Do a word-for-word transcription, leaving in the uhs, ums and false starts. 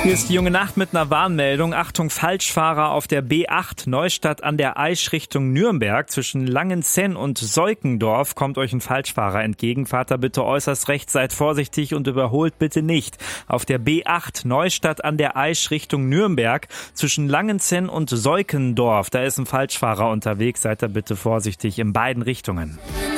Hier ist die junge Nacht mit einer Warnmeldung. Achtung, Falschfahrer auf der B acht Neustadt an der Aisch Richtung Nürnberg. Zwischen Langenzenn und Seukendorf kommt euch ein Falschfahrer entgegen. Fahrt da bitte äußerst rechts, seid vorsichtig und überholt bitte nicht. Auf der B acht Neustadt an der Aisch Richtung Nürnberg. Zwischen Langenzenn und Seukendorf. Da ist ein Falschfahrer unterwegs. Seid da bitte vorsichtig in beiden Richtungen.